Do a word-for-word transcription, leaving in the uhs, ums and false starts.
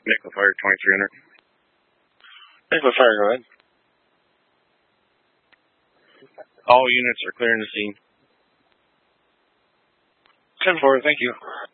Nickel Fire twenty-three hundred. Nickel Fire, go ahead. All units are clearing the scene. ten four, thank you.